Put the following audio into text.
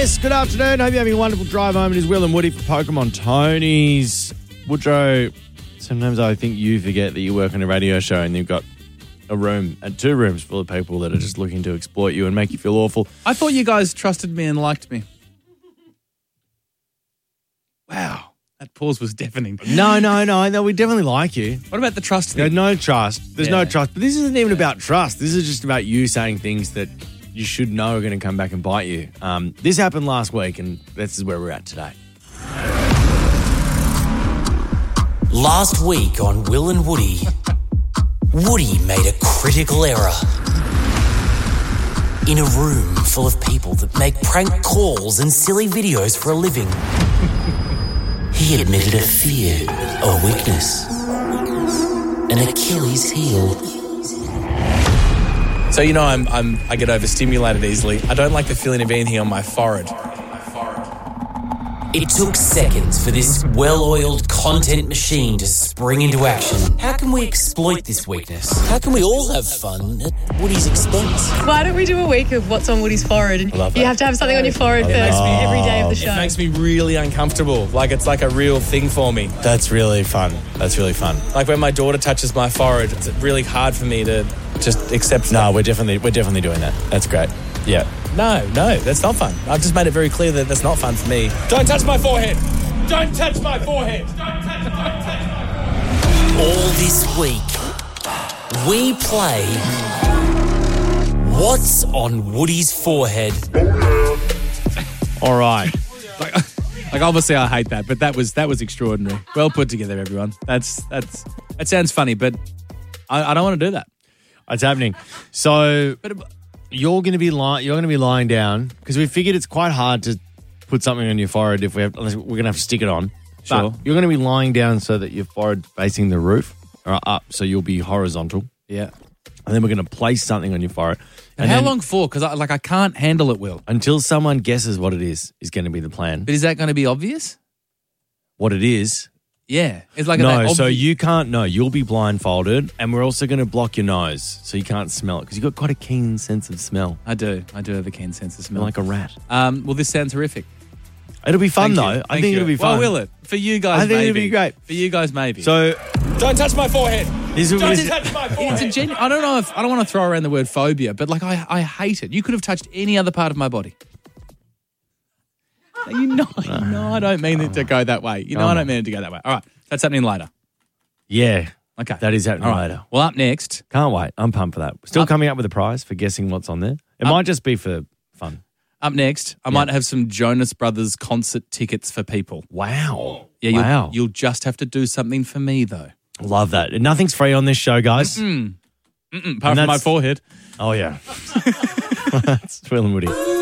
Yes, good afternoon. Hope you're having a wonderful drive home. It is Will and Woody for Pokemon Tony's. Woodrow, sometimes I think you forget that you work on a radio show and you've got a room and 2 rooms full of people that are just looking to exploit you and make you feel awful. I thought you guys trusted me and liked me. Wow. That pause was deafening. No, we definitely like you. What about the trust thing? There's no trust. There's no trust. But this isn't even about trust. This is just about you saying things that you should know are going to come back and bite you. This happened last week, and this is where we're at today. Last week on Will and Woody, Woody made a critical error. In a room full of people that make prank calls and silly videos for a living, he admitted a fear, a weakness, an Achilles heel. So you know I get overstimulated easily. I don't like the feeling of anything on my forehead. It took seconds for this well-oiled content machine to spring into action. How can we exploit this weakness? How can we all have fun at Woody's expense? Why don't we do a week of what's on Woody's forehead? And you have to have something on your forehead first every day of the show. It makes me really uncomfortable. Like it's like a real thing for me. That's really fun. Like when my daughter touches my forehead, it's really hard for me to just accept. No, we're definitely doing that. That's great. Yeah. No, that's not fun. I've just made it very clear that that's not fun for me. Don't touch my forehead. Don't touch my forehead. All this week, we play What's on Woody's Forehead? All right. Like obviously I hate that, but that was extraordinary. Well put together, everyone. That sounds funny, but I don't want to do that. It's happening. So you're going to be lying down because we figured it's quite hard to put something on your forehead unless we're going to have to stick it on. Sure. But you're going to be lying down so that your forehead's facing the roof or up, so you'll be horizontal. Yeah. And then we're going to place something on your forehead. And how long for? Because I can't handle it, Will. Until someone guesses what it is going to be the plan. But is that going to be obvious? What it is? Yeah. It's like so you can't know. You'll be blindfolded, and we're also going to block your nose so you can't smell it because you've got quite a keen sense of smell. I do have a keen sense of smell. You're like a rat. Well, this sounds horrific. It'll be fun, though. I think it'll be fun. Well, will it? For you guys, I think it'll be great. For you guys, maybe. So, don't touch my forehead. Don't touch my forehead. It's a I don't know if I don't want to throw around the word phobia, but like I hate it. You could have touched any other part of my body. You know, I don't mean it to go that way. I don't mean it to go that way. All right, that's happening later. Yeah. Okay. That is happening later. Well, up next. Can't wait. I'm pumped for that. Still coming up with a prize for guessing what's on there. It might just be for fun. Up next, I might have some Jonas Brothers concert tickets for people. Wow. Yeah, you'll just have to do something for me, though. Love that. Nothing's free on this show, guys. Apart from my forehead. Oh, yeah. That's Will and Woody.